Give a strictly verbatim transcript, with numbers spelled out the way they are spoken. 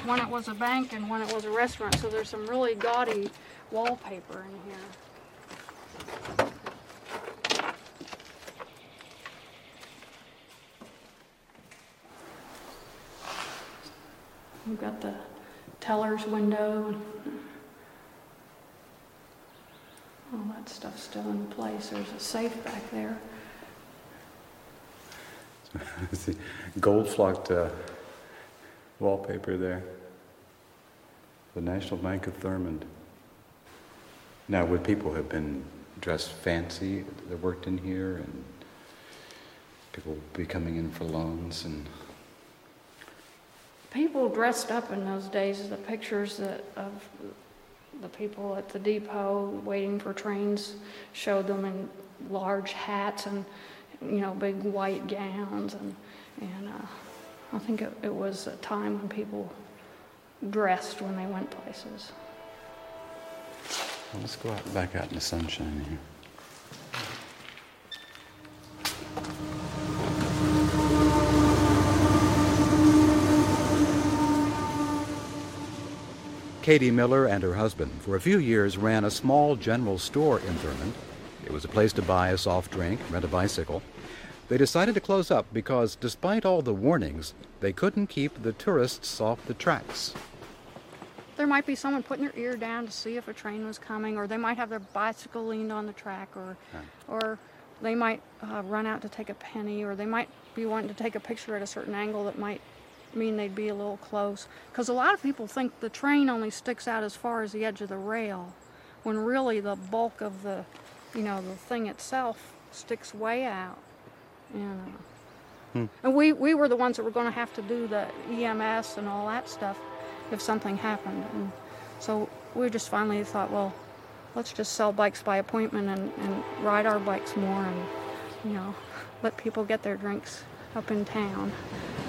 when it was a bank and when it was a restaurant, so there's some really gaudy wallpaper in here. We've got the teller's window. All that stuff's still in place. There's a safe back there. See, gold flocked uh, wallpaper there. The National Bank of Thurmond. Now, would people have been dressed fancy that worked in here, and people would be coming in for loans and... People dressed up in those days. The pictures that of the people at the depot waiting for trains showed them in large hats and, you know, big white gowns, and and uh, I think it, it was a time when people dressed when they went places. Well, let's go out back out in the sunshine here. Katie Miller and her husband for a few years ran a small general store in Thurmond. It was a place to buy a soft drink, rent a bicycle. They decided to close up because, despite all the warnings, they couldn't keep the tourists off the tracks. There might be someone putting their ear down to see if a train was coming, or they might have their bicycle leaned on the track, or, Huh. or they might uh, run out to take a penny, or they might be wanting to take a picture at a certain angle that might mean they'd be a little close. Because a lot of people think the train only sticks out as far as the edge of the rail, when really the bulk of the, you know, the thing itself sticks way out. And, uh, hmm. and we, we were the ones that were going to have to do the E M S and all that stuff if something happened. And so we just finally thought, well, let's just sell bikes by appointment and, and ride our bikes more, and, you know, let people get their drinks up in town.